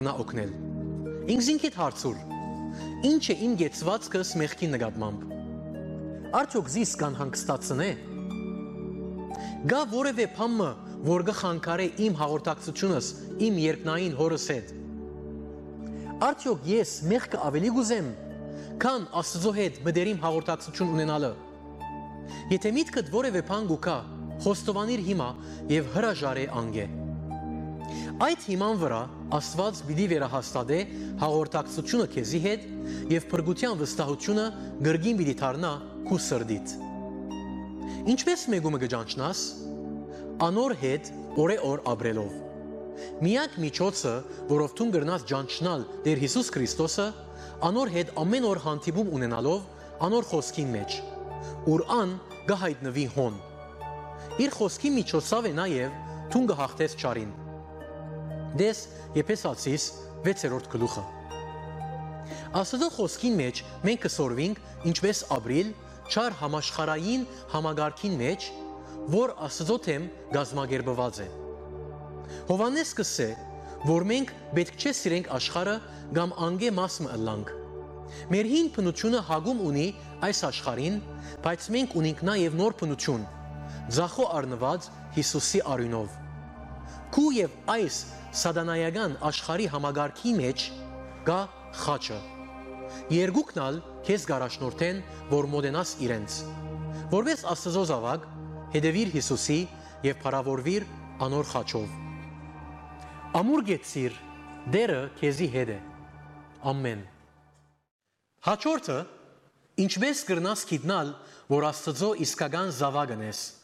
նա օգնել։ Ինձ ինքիդ հարցուր, ինչ է իմ գեցվածքս մեղքի նկատմամբ։ Արդյոք զիս կան հանգստացնե։ Գա որևէ բան, որ կխանգարե իմ հաղորդակցությունս իմ երկնային հորս հետ։ Արդյոք ես մեղքը ավելի գուզեմ, քան Աստծո հետ մտերիմ հաղորդակցություն ունենալը։ Եթե միտքդ որևէ բան գուկա, խոստովանիր հիմա եւ հրաժարե անգե։ Այդ հիման վրա Աստված պիտի վերահաստատե հաղորդակցությունը քեզի հետ եւ փրկության վստահությունը գրգին պիտի դառնա քու սրդիդ։ Ինչպես մեգումը կճանչնաս, անոր հետ օրեօր ապրելով։ Միակ միջոցը, որով դու կգրնաս ճանչնալ Տեր Հիսուս Քրիստոսը, անոր հետ ամեն օր հանդիպում ունենալով անոր խոսքին մեջ, ուր ան կհայտնվի հոն։ Իր խոսքի միջոցով է նաև դու կհաղթես չարին։ Դես Եփեսացիս 6-րդ գլուխը։ Աստծո խոսքի մեջ մենք կսորվենք ինչպես ապրիլ չար համաշխարհային համագարքին մեջ, որ Աստծո թեմ գազմագերբված է։ Հովանես կսե, որ մենք պետք չէ սիրենք աշխարհը կամ անգե մաս մըլլանք։ Մեր հին բնությունը հագում ունի այս աշխարհին, բայց մենք ունենք նաև նոր բնություն, ձախո առնված Հիսուսի արյունով։ Քու եւ այս սատանայական աշխարհի համագարքի մեջ կա խաչը։ Երկուքնալ քեզ գարաշնորթեն, որ մոդենաս իրենց։ Որպես Աստծո զավակ, հետևիր Հիսուսի եւ փառավորվիր անոր խաչով։ Ամուր գեցիր, Տերը քեզի հետ է։ Ամեն։ Հաջորդը, ինչպես կրնաս գիտնալ, որ Աստծո իսկական զավակն ես։